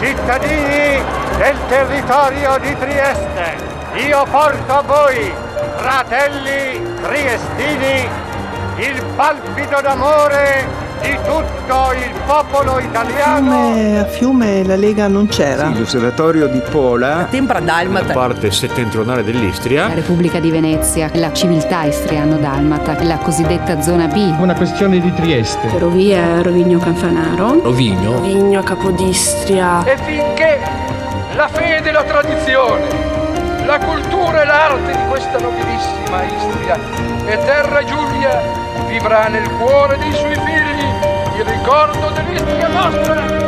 cittadini del territorio di Trieste, io porto a voi, fratelli triestini, il palpito d'amore di tutto il popolo italiano. A Fiume la Lega non c'era. Sì, l'osservatorio di Pola, Tempra dalmata, la parte settentrionale dell'Istria, la Repubblica di Venezia, la civiltà istriano-dalmata, la cosiddetta zona B, una questione di Trieste, Ferrovia Rovigno-Canfanaro, Rovigno Capodistria. E finché la fede e la tradizione, la cultura e l'arte di questa nobilissima Istria e terra Giulia vivrà nel cuore dei suoi figli il ricordo dell'Istria nostra.